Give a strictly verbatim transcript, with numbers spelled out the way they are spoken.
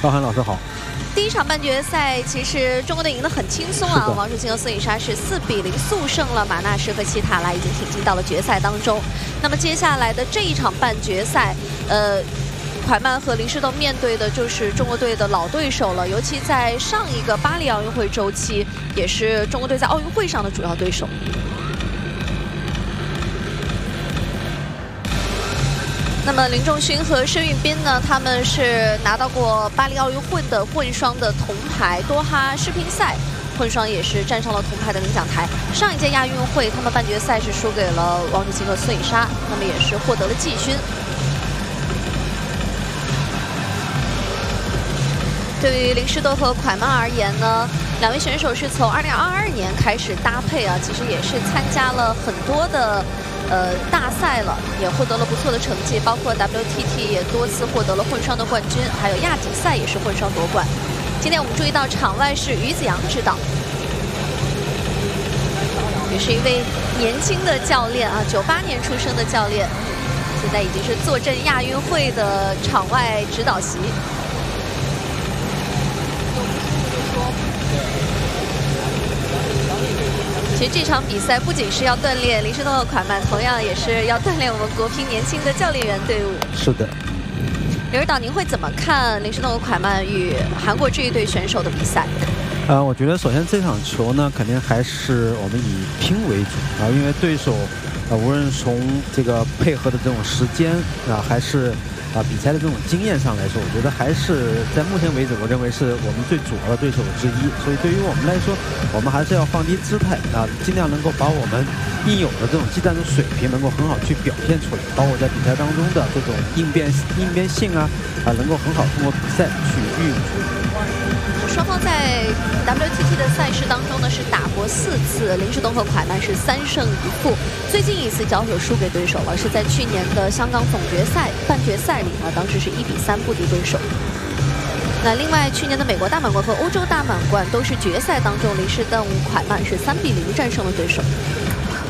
高涵老师好。 第一场半决赛，其实中国队赢得很轻松啊，王楚钦和孙颖莎是四比零速胜了马纳什和齐塔拉，已经挺进到了决赛当中。那么接下来的这一场半决赛，呃。 蒯曼和林诗栋面对的就是中国队的老对手了，尤其在上一个巴黎奥运会周期，也是中国队在奥运会上的主要对手。那么林仲勋和申运彬呢，他们是拿到过巴黎奥运会的混双的铜牌，多哈世乒赛混双也是站上了铜牌的领奖台。上一届亚运会，他们半决赛是输给了王楚钦和孙颖莎，那么也是获得了季军。 对于林诗栋和蒯曼而言呢，两位选手是从二零二二年开始搭配啊，其实也是参加了很多的呃大赛了，也获得了不错的成绩，包括 W T T 也多次获得了混双的冠军，还有亚锦赛也是混双夺冠。今天我们注意到场外是于子阳指导，也是一位年轻的教练啊，九八年出生的教练，现在已经是坐镇亚运会的场外指导席。 其实这场比赛不仅是要锻炼林诗栋和蒯曼，同样也是要锻炼我们国乒年轻的教练员队伍。 是的。 刘指导，您会怎么看林诗栋和蒯曼与韩国这一队选手的比赛？ 呃，我觉得首先这场球呢，肯定还是我们以拼为主啊，因为对手呃，无论从这个配合的这种时间啊，还是。 啊，比赛的这种经验上来说，我觉得还是在目前为止，我认为是我们最主要的对手之一。所以对于我们来说，我们还是要放低姿态啊，尽量能够把我们应有的这种技战术水平能够很好去表现出来，包括在比赛当中的这种应变应变性啊，啊，能够很好通过比赛去运用。 双方在 W T T 的赛事当中呢是打过四次，林诗栋和蒯曼是三胜一负。最近一次交手输给对手了，是在去年的香港总决赛半决赛里呢，当时是一比三不敌对手。那另外，去年的美国大满贯和欧洲大满贯都是决赛当中，林诗栋、蒯曼是三比零战胜了对手。